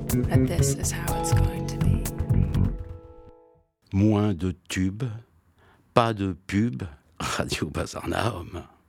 that this is how it's going to be. Moins de tubes, pas de pub, Radio Bazar Nahum.